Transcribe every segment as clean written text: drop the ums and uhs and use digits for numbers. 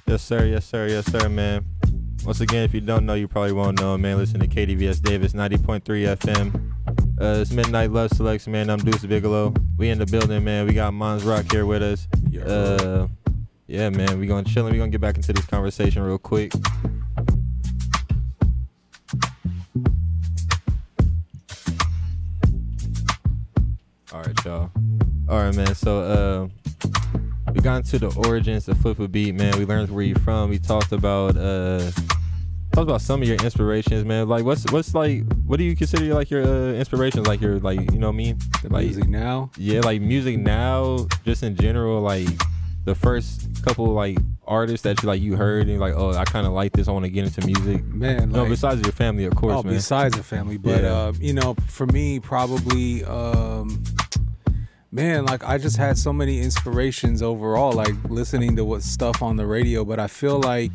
Yes, sir. Yes, sir. Yes, sir, man. Once again, if you don't know, you probably won't know, man. Listen to KDVS Davis 90.3 FM. It's Midnight Love Selects, man. I'm Deuce Bigelow. We in the building, man. We got Mons Rock here with us. Yeah, man. We gonna chillin'. We gonna get back into this conversation real quick. All right, y'all. All right, man. So, we got into the origins of Flip a Beat, man. We learned where you're from. We talked about some of your inspirations, man. Like, what's like, what do you consider like your inspirations? Like your, like, you know what I mean? The like, music now? Yeah, like music now, just in general. Like the first couple like artists that you heard and like, oh, I kind of like this. I want to get into music. Man, no, like, besides your family, of course, man. Besides the family, but Yeah. you know, for me, probably. Man, like I just had so many inspirations overall, like listening to what stuff on the radio. But I feel like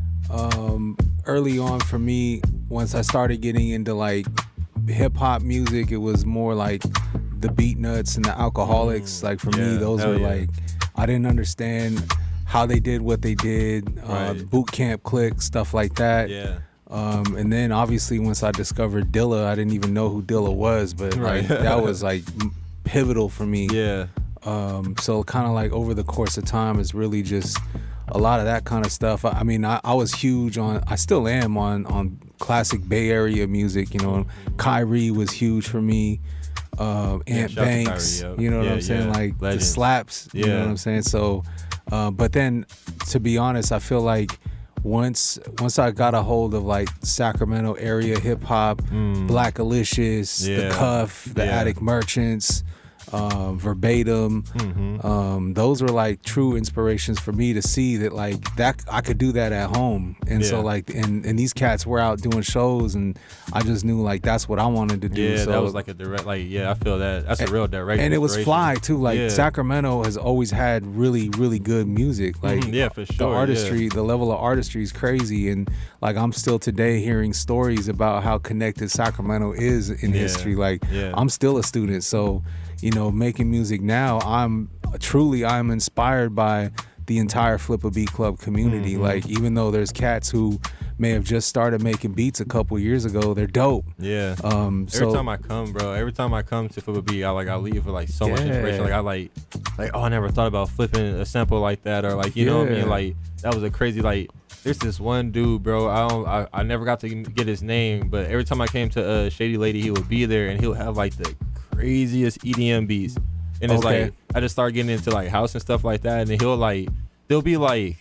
early on for me, once I started getting into like hip hop music, it was more like the Beat Nuts and the Alcoholics. Like for me, those were like, I didn't understand how they did what they did. Boot Camp Click, stuff like that. Yeah. And then obviously once I discovered Dilla, I didn't even know who Dilla was, but like that was like pivotal for me. Yeah. So kind of like over the course of time, it's really just a lot of that kind of stuff. I mean, I was huge on, I still am on classic Bay Area music. You know, Kyrie was huge for me. Ant Banks, Kyrie, you know what I'm saying? Like Legends. the slaps, you know what I'm saying? So, but then to be honest, I feel like once I got a hold of like Sacramento area hip hop, Black Alicious, the Cuff, the Attic Merchants, Verbatim, those were like true inspirations for me to see that like that I could do that at home. And so like and these cats were out doing shows and I just knew like that's what I wanted to do. Yeah, so that was like a direct, like, I feel that. That's a real direct and it was fly too. Like Sacramento has always had really, really good music. Like for sure. the artistry, the level of artistry is crazy. And like I'm still today hearing stories about how connected Sacramento is in history. Like I'm still a student. So, you know, making music now, I'm inspired by the entire Flip a Beat Club community. Like even though there's cats who may have just started making beats a couple years ago, they're dope. Yeah. So every time I come to Flip a Beat, I leave with like so much inspiration. Like I like oh, I never thought about flipping a sample like that, or like, you know what I mean? Like that was a crazy, like there's this one dude, bro. I never got to get his name, but every time I came to Shady Lady, he would be there and he'll have like the craziest EDM beats. And it's like I just started getting into like house and stuff like that, and then it'll be like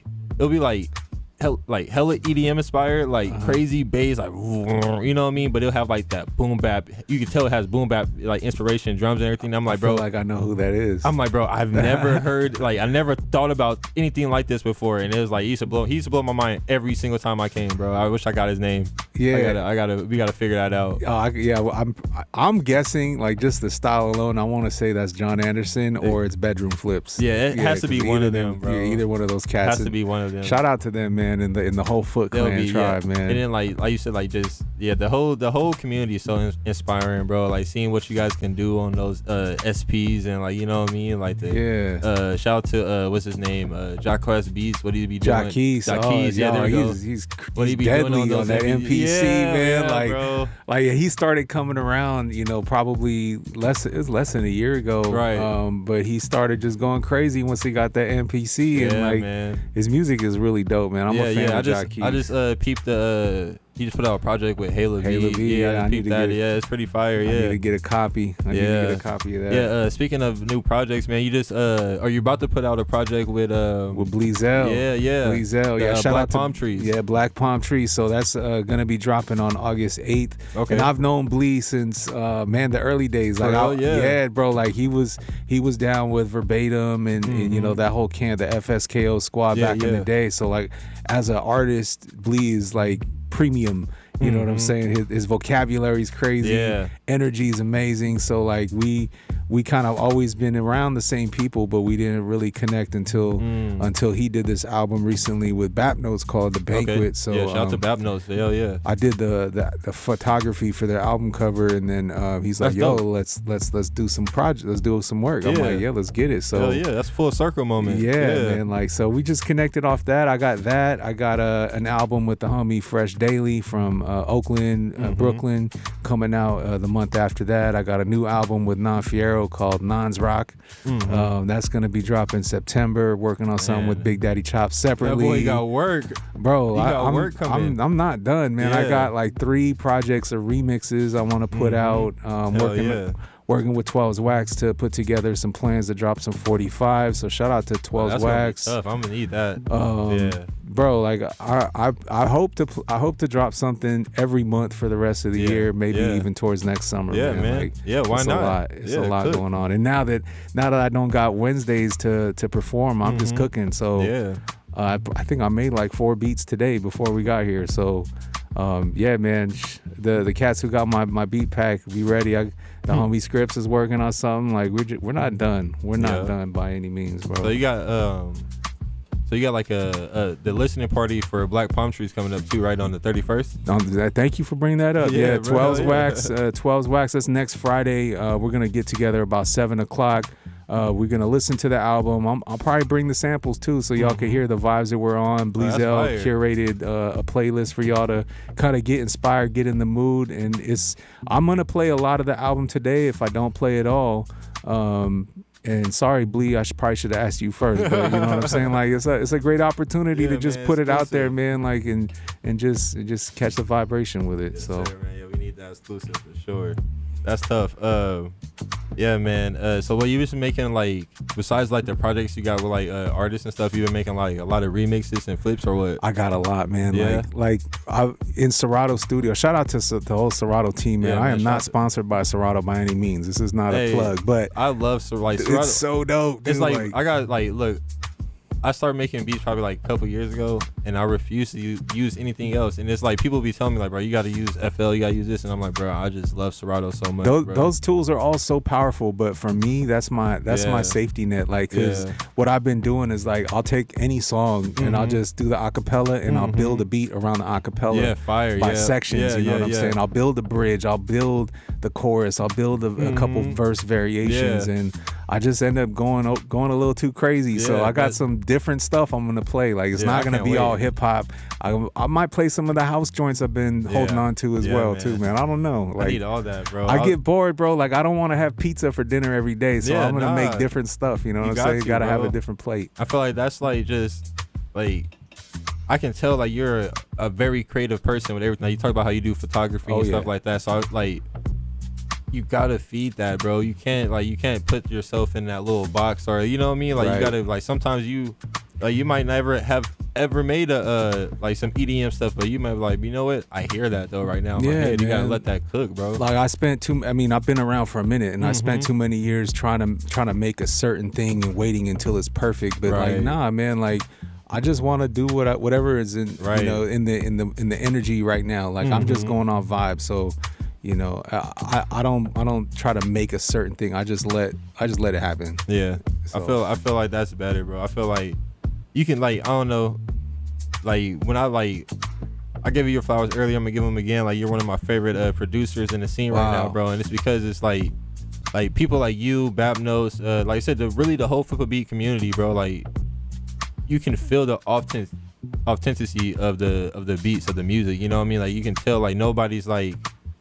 hella EDM inspired, like crazy bass, like, you know what I mean? But it'll have like that boom bap. You can tell it has boom bap like inspiration, drums and everything. I'm like, bro, I feel like I know who that is. I'm like, bro, I've never heard, like, I never thought about anything like this before. And it was like, he used to blow my mind every single time I came, bro. I wish I got his name. Yeah, we gotta figure that out. Well, I'm guessing like just the style alone. I want to say that's John Anderson or it's Bedroom Flips. Yeah, it has to be one of them, bro. Yeah, either one of those cats. Has to be one of them. Shout out to them, man, in the whole Foot Clan tribe, man. And then like you said, like just the whole community is so inspiring, bro. Like seeing what you guys can do on those SPs and like, you know what I mean, like shout out to what's his name, Jacques Beats. What he be doing? Jacques, there you go. He's what he be deadly doing on that MPC, man. Like, bro. Like he started coming around, you know, probably less than a year ago, right? But he started just going crazy once he got that MPC, and like, man, his music is really dope, man. I'm a fan of Jacques. I just peeped the. He just put out a project with Hayla V. Yeah, I peeped that. It's pretty fire. Yeah, I need to get a copy. I need to get a copy of that. Yeah. Speaking of new projects, man, you just are you about to put out a project with Bleezel? Yeah. Bleezel. Yeah, shout out to Palm Trees. Yeah, Black Palm Trees. So that's gonna be dropping on August 8th. Okay. And I've known Blee since the early days. Like, bro. Like he was down with Verbatim and you know that whole the FSKO squad back in the day. So like as an artist, Blee is like premium You know what I'm saying? His vocabulary is crazy. Yeah. Energy is amazing. So like we kind of always been around the same people, but we didn't really connect until he did this album recently with Bap Notes called The Banquet. Okay. So yeah, shout out to Bap Notes. Hell yeah. I did the photography for their album cover, and then he's like, That's "Yo, dope. let's do some project, let's do some work." I'm like, "Yeah, let's get it." So hell yeah, that's full circle moment. yeah, man. Like, so we just connected off that. I got an album with the homie Fresh Daily from Oakland, Brooklyn, coming out the month after that. I got a new album with Non Fierro called Non's Rock. That's gonna be dropping September. Working on something with Big Daddy Chop separately. That boy got work, bro. I'm work coming. I'm not done, man. I got like 3 projects of remixes I want to put out. Working with 12's Wax to put together some plans to drop some 45. So shout out to 12's Wax. Tough. I'm gonna need that. Bro, like I hope to drop something every month for the rest of the year, maybe even towards next summer. Yeah, man. Like, why not? It's a lot going on. And now that I don't got Wednesdays to perform, I'm just cooking. So I think I made like 4 beats today before we got here. So yeah, man, the cats who got my beat pack, be ready. The homie Scripps is working on something. Like we're not done. We're not done by any means, bro. So you got like the listening party for Black Palm Trees coming up too, right, on the 31st. Thank you for bringing that up. Yeah, 12's Wax. 12's Wax. That's next Friday. We're gonna get together about 7:00. We're gonna listen to the album. I'll probably bring the samples too, so y'all can hear the vibes that we're on. Bleezel curated a playlist for y'all to kind of get inspired, get in the mood, and I'm gonna play a lot of the album today if I don't play it all. And sorry, Blee, probably should have asked you first, but you know what I'm saying? Like it's a great opportunity to just put it out there, man. Like and just catch the vibration with it. Yes, so sir, man. Yeah, we need that exclusive for sure. That's tough. Yeah, man. So what you been making, like, besides like the projects you got with like artists and stuff, you been making like a lot of remixes and flips or what? I got a lot, man. Yeah. Like I in Serato Studio. Shout out to the whole Serato team, man. Yeah, I am man, not sponsored by Serato by any means. This is not a plug, but I love Serato. It's so dope, dude. It's like I got like look. I started making beats probably like a couple years ago, and I refuse to use anything else. And it's like people be telling me like, bro, you got to use FL, you got to use this, and I'm like, bro, I just love Serato so much. Those tools are all so powerful, but for me, that's my safety net. Like, cause what I've been doing is like, I'll take any song and I'll just do the acapella and I'll build a beat around the acapella by sections. You know what I'm saying? I'll build the bridge, I'll build the chorus, I'll build a couple verse variations, and I just end up going a little too crazy. So I got some different stuff I'm gonna play. Like it's not gonna be all hip hop. I might play some of the house joints I've been holding on to as well too, man. I don't know. Like I need all that, bro. I get bored, bro. Like I don't want to have pizza for dinner every day, so I'm gonna make different stuff. You know what I'm saying? Gotta have a different plate. I feel like that's like just like I can tell like you're a very creative person with everything. Like, you talk about how you do photography and stuff like that. So I was like, you gotta feed that, bro. You can't put yourself in that little box, or you know what I mean. Like you gotta like sometimes you might never have ever made a like some EDM stuff, but you might be like, you know what? I hear that though right now in my head. You gotta let that cook, bro. Like I've been around for a minute, and I spent too many years trying to make a certain thing and waiting until it's perfect. But like, nah, man, like I just want to do whatever is in you know in the energy right now. Like I'm just going off vibe. So you know, I don't try to make a certain thing. I just let it happen. Yeah, so. I feel like that's better, bro. I feel like you can like I don't know, like when I gave you your flowers earlier. I'm gonna give them again. Like you're one of my favorite producers in the scene right now, bro. And it's because it's like people like you, Bap Notes, like I said, the whole Flip a Beat community, bro. Like you can feel the authenticity of the beats of the music. You know what I mean? Like you can tell like nobody's like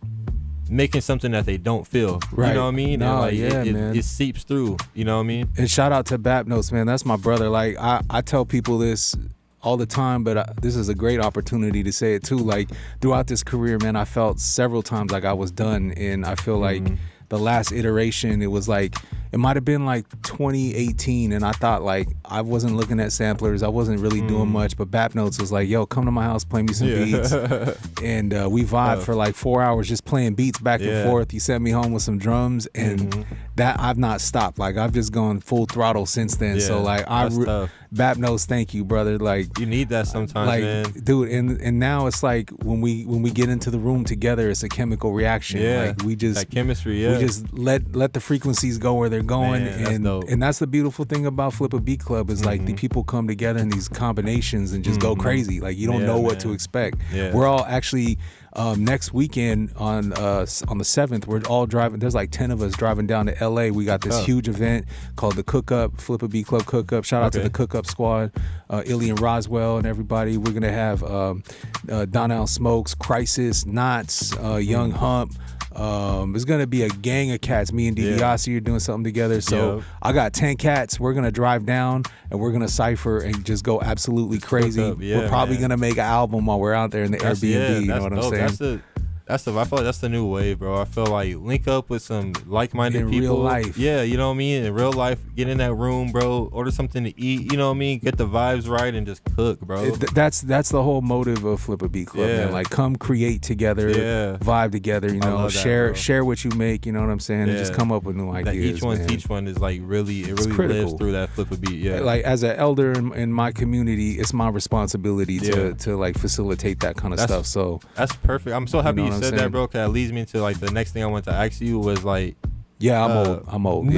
making something that they don't feel. You know what I mean? No, and like man. It seeps through. You know what I mean? And shout out to Bap Notes, man. That's my brother. Like I tell people this all the time, but this is a great opportunity to say it too. Like throughout this career, man, I felt several times like I was done, and I feel like the last iteration, it was like it might have been like 2018, and I thought like I wasn't looking at samplers, I wasn't really doing much, but Bap Notes was like, yo, come to my house, play me some beats. And we vibed for like 4 hours just playing beats back and forth. He sent me home with some drums, and that I've not stopped. Like I've just gone full throttle since then. So like Bap Notes, thank you, brother. Like you need that sometimes, like, man. Dude, and now it's like when we get into the room together, it's a chemical reaction. Like we just that chemistry, we just let the frequencies go where they're going. Man, and that's the beautiful thing about Flip a Beat Club is like the people come together in these combinations and just go crazy. Like you don't know what to expect. We're all actually next weekend on the 7th, we're all driving. There's like 10 of us driving down to LA. We got this huge event called the Cook Up, Flip a Beat Club Cook Up. Shout out to the Cook Up squad, Illy and Roswell and everybody. We're gonna have Donnell Smokes, Crisis, Knots, Young Hump. There's gonna be a gang of cats. Me and DiBiase are doing something together. So I got 10 cats. We're gonna drive down and we're gonna cypher and just go absolutely crazy. We're probably gonna make an album while we're out there in the Airbnb. You know what I'm saying? I feel like that's the new wave, bro. I feel like link up with some like-minded people. In real life. Yeah, you know what I mean? In real life, get in that room, bro. Order something to eat, you know what I mean? Get the vibes right and just cook, bro. That's the whole motive of Flip a Beat Club, man. Like come create together, vibe together, you know, share what you make, you know what I'm saying? And just come up with new ideas. Each one is like really lives through that Flip a Beat. Yeah. Like as an elder in my community, it's my responsibility to like facilitate that kind of stuff. So that's perfect. I'm so happy you said that, bro, because that leads me to like the next thing I want to ask you was like, I'm old.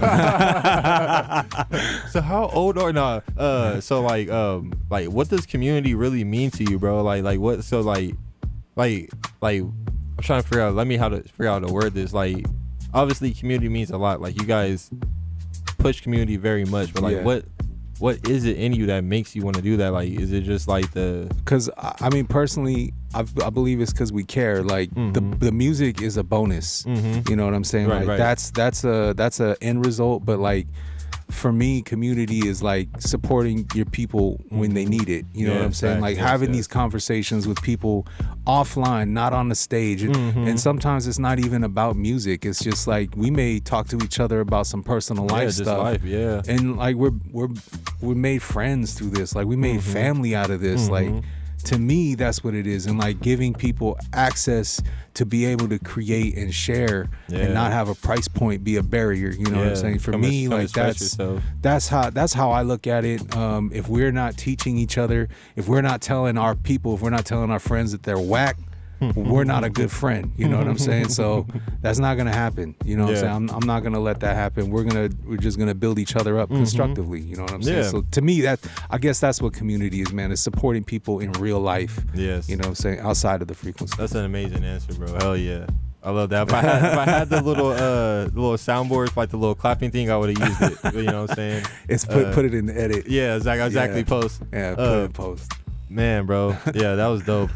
Yeah. So how old are so like what does community really mean to you, bro? Like what? So like I'm trying to figure out. Let me figure out how to word this. Like obviously community means a lot. Like you guys push community very much, but like what is it in you that makes you want to do that? Like, is it just like because I mean personally, I believe it's because we care. Like the music is a bonus. You know what I'm saying? Right, like that's a end result. But like for me, community is like supporting your people when they need it. You know what I'm saying? Like having these conversations with people offline, not on the stage. And sometimes it's not even about music. It's just like we may talk to each other about some personal life stuff. And like we're made friends through this. Like we made family out of this. Like to me, that's what it is. And like giving people access to be able to create and share and not have a price point be a barrier. You know what I'm saying? For me, like that's how I look at it. If we're not teaching each other, if we're not telling our people, if we're not telling our friends that they're whack, we're not a good friend. You know what I'm saying? So that's not gonna happen. You know what I'm saying? I'm not gonna let that happen. We're just gonna build each other up constructively. You know what I'm saying? So to me, I guess that's what community is, man. Is supporting people in real life. Yes. You know what I'm saying? Outside of the frequency. That's an amazing answer, bro. Hell yeah. I love that. If I had the little soundboard, like the little clapping thing, I would have used it. You know what I'm saying? It's put it in the edit. Yeah, exactly. Post. Yeah, put it in post. Man, bro. Yeah, that was dope.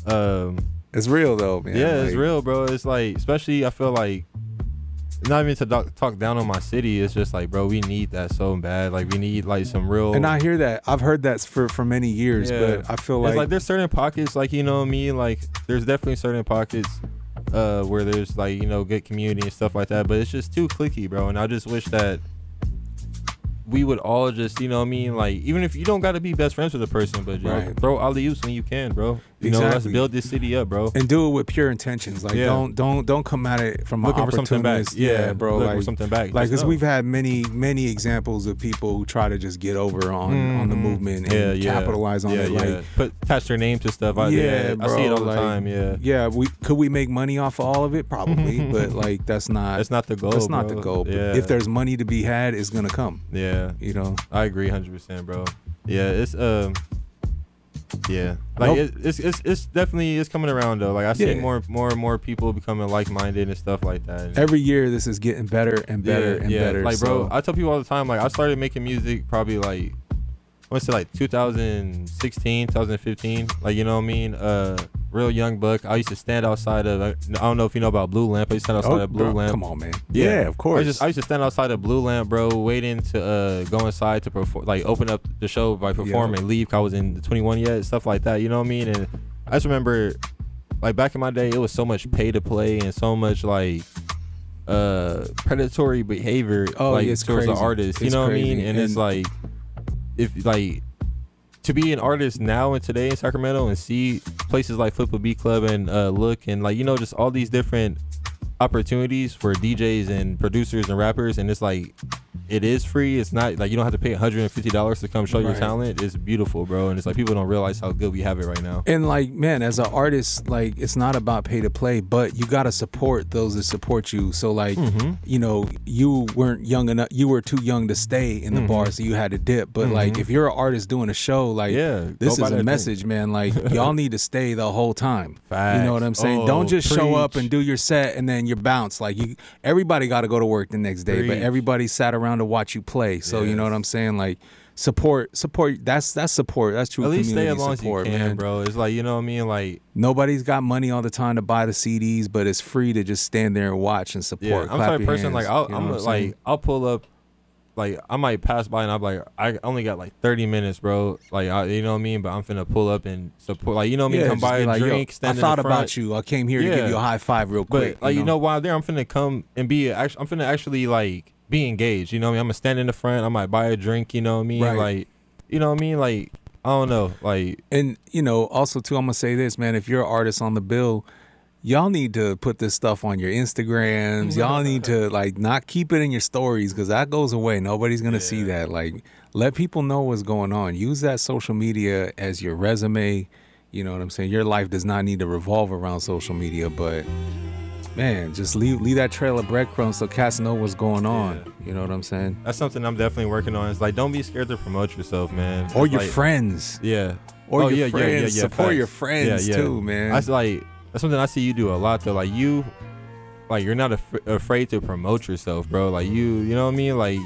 It's real though, man. Yeah, it's real, bro. It's like, especially I feel like, not even to talk down on my city. It's just like, bro, we need that so bad. Like we need like some real. And I hear that. I've heard that for many years, but I feel like it's like there's certain pockets, like you know what I mean. Like there's definitely certain pockets where there's like good community and stuff like that. But it's just too cliquey, bro. And I just wish that we would all just, you know what I mean? Like, even if you don't got to be best friends with a person, but throw alley-oops when you can, bro. You know, let's build this city up, bro. And do it with pure intentions. Like, don't come at it from an opportunist. For something back. Yeah, bro. Looking for something back. Like, because we've had many examples of people who try to just get over on the movement and capitalize on it. Like, attach their name to stuff. I see it all the time. Yeah. Could we make money off of all of it? Probably, but like that's not the goal. That's not the goal. But if there's money to be had, it's gonna come. Yeah, you know. I agree 100%, bro. Yeah, it's like it's definitely coming around though. Like I see more and more people becoming like-minded and stuff like that. Every year this is getting better and better and better. Like bro, I tell people all the time, like I started making music probably like I want to say like 2016, 2015. Like you know what I mean? Real young buck. I used to stand outside of. I don't know if you know about Blue Lamp. I used to stand outside of Blue Lamp. Come on, man. Yeah, of course. I used to stand outside of Blue Lamp, bro, waiting to go inside to perform, like open up the show by performing, leave. 'Cause I was in the 21 yet, stuff like that. You know what I mean? And I just remember, like back in my day, it was so much pay to play and so much like. predatory behavior like it's towards crazy. the artist. You It's know what I crazy. mean? And it's like, if like, to be an artist now and today in Sacramento and see places like Flip a Beat Club and Look and like, you know, just all these different opportunities for DJs and producers and rappers, and it's like, it is free. It's not like you don't have to pay $150 to come show your talent. It's beautiful, bro. And it's like people don't realize how good we have it right now. And like, man, as an artist, like it's not about pay to play, but you gotta support those that support you. So like, you know, you weren't young enough. You were too young to stay in the bar, so you had to dip. But like, if you're an artist doing a show, like, this is a message, man. Like, y'all need to stay the whole time. Facts. You know what I'm saying? Don't just show up and do your set and then you bounce. Like, everybody got to go to work the next day, but everybody sat around to watch you play. So you know what I'm saying? Like, support. That's support. That's true. At least community stay as long support, as you can, man. bro. It's like, you know what I mean? Like, nobody's got money all the time to buy the CDs, but it's free to just stand there and watch and support. I'm the type of person like I'll pull up, like I might pass by and I'm like, I only got like 30 minutes, bro. Like, you know what I mean? But I'm finna pull up and support. Like, you know what I mean? Come buy a drink, stand in the front. I thought about you. I came here to give you a high five real quick. But like, you know, while there, I'm finna come and I'm finna actually like be engaged. You know what I mean? I'm gonna stand in the front. I might buy a drink. You know what I mean? Like, you know what I mean? Like, I don't know. Like, and you know, also too, I'm gonna say this, man. If you're an artist on the bill, y'all need to put this stuff on your Instagrams. Y'all need to like not keep it in your stories because that goes away. Nobody's gonna see that. Like, let people know what's going on. Use that social media as your resume. You know what I'm saying? Your life does not need to revolve around social media, but man, just leave that trail of breadcrumbs so cats know what's going on. You know what I'm saying? That's something I'm definitely working on. It's like, don't be scared to promote yourself, man. Or your like, friends. Yeah. Or your friends. Support your friends too, man. That's like, that's something I see you do a lot though. Like, you're not afraid to promote yourself, bro. Like, you know what I mean? Like,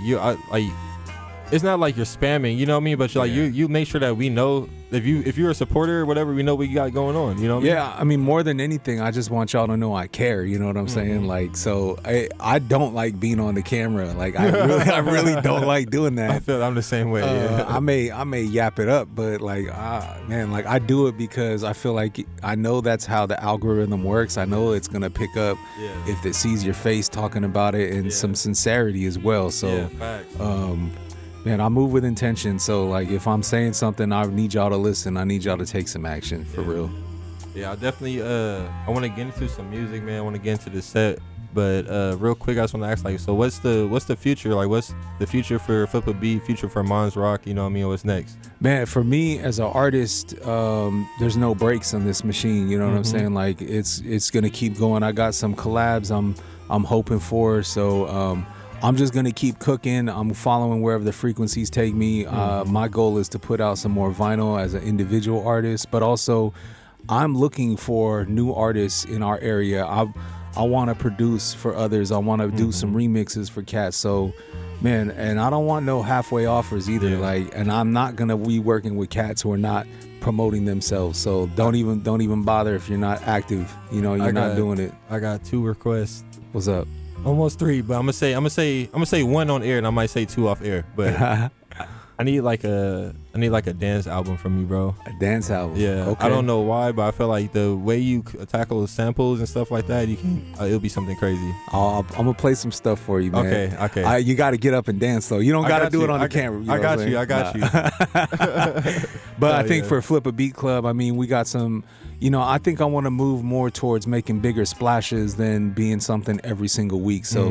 it's not like you're spamming, you know what I mean? But you're like, you make sure that we know if you're a supporter or whatever, we know what you got going on. You know what I mean? Yeah, I mean, more than anything, I just want y'all to know I care. You know what I'm saying? Like, so I don't like being on the camera. Like, I really don't like doing that. I feel I'm the same way. I may yap it up, but like, man, like I do it because I feel like I know that's how the algorithm works. I know it's gonna pick up if it sees your face talking about it and some sincerity as well. So, facts. Man, I move with intention. So, like, if I'm saying something, I need y'all to listen. I need y'all to take some action, for real. Yeah, I definitely, I want to get into some music, man. I want to get into the set. But real quick, I just want to ask, like, so what's the future? Like, what's the future for Flip a Beat, future for Mons Rock? You know what I mean? What's next? Man, for me as an artist, there's no brakes on this machine. You know what I'm saying? Like, it's going to keep going. I got some collabs I'm hoping for. So, I'm just going to keep cooking. I'm following wherever the frequencies take me. My goal is to put out some more vinyl as an individual artist, but also I'm looking for new artists in our area. I want to produce for others. I want to do some remixes for cats. So, man, and I don't want no halfway offers either. Like, and I'm not going to be working with cats who are not promoting themselves. So don't even bother if you're not active. You know, you're not doing it. I got 2 requests. What's up? Almost 3, but I'm gonna say 1 on air, and I might say 2 off air. But I need like a dance album from you, bro. A dance album. Yeah. Okay. I don't know why, but I feel like the way you tackle samples and stuff like that, you can. It'll be something crazy. I'm gonna play some stuff for you, man. Okay. You got to get up and dance though. You don't got to do it on the camera. I got you. But I think for Flip a Beat Club, I mean, we got some. You know, I think I want to move more towards making bigger splashes than being something every single week. So,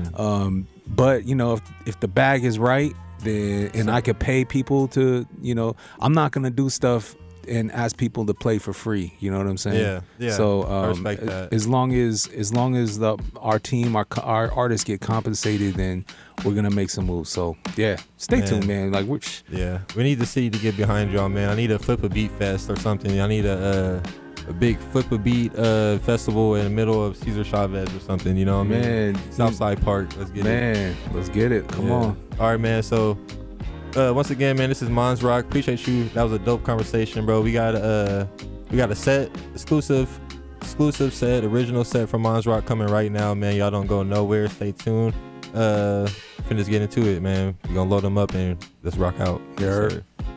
but you know, if the bag is right, then and I could pay people to, you know, I'm not gonna do stuff and ask people to play for free. You know what I'm saying? Yeah. So I respect that. As long as our team, our artists get compensated, then we're gonna make some moves. So yeah, stay tuned, man. Like we need the city to get behind y'all, man. I need a Flip a Beat Fest or something. I need a big Flip a Beat festival in the middle of Cesar Chavez or something, you know what I mean? Man, Southside Park, let's get it. Man, let's get it. Come on. All right, man. So once again, man, this is Mons Rock. Appreciate you. That was a dope conversation, bro. We got a set, exclusive set, original set from Mons Rock coming right now, man. Y'all don't go nowhere. Stay tuned. Finna just get into it, man. We gonna load them up and let's rock out. Yes, sir.